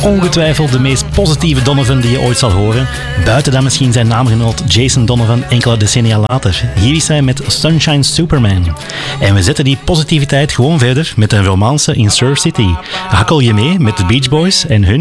ongetwijfeld de meest positieve Donovan die je ooit zal horen. Buiten dan misschien zijn naamgenoot Jason Donovan enkele decennia later. Hier is hij met Sunshine Superman. En we zetten die positiviteit gewoon verder met een romance in Surf City. Hakkel je mee met de Beach Boys en hun